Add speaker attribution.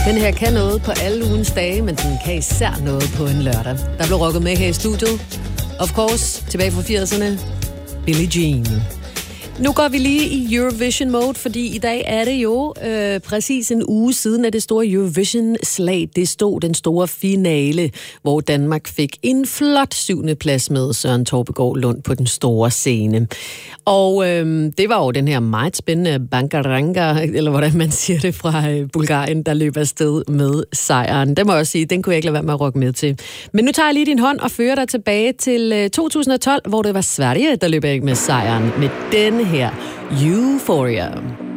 Speaker 1: Den her kan noget på alle ugens dage, men den kan især noget på en lørdag. Der blev rocket med her i studiet. Of course, tilbage fra 80'erne. Billie Jean. Nu går vi lige i Eurovision-mode, fordi i dag er det jo præcis en uge siden, at det store Eurovision-slag, det stod den store finale, hvor Danmark fik en flot 7. plads med Søren Torpegaard Lund på den store scene. Og det var jo den her meget spændende Bangaranga, eller hvordan man siger det, fra Bulgarien, der løb afsted med sejren. Det må jeg også sige, den kunne jeg ikke lade være med at rokke med til. Men nu tager jeg lige din hånd og fører dig tilbage til 2012, hvor det var Sverige, der løb af med sejren med den her Euphoria.